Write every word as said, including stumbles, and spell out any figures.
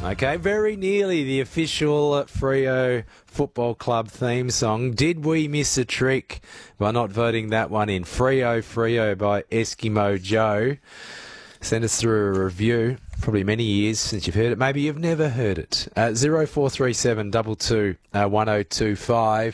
Okay, very nearly the official Freo Football Club theme song. Did we miss a trick by not voting that one in? Freo, Freo by Eskimo Joe. Send us through a review. Probably many years since you've heard it. Maybe you've never heard it. Uh, zero four three seven two two one oh two five.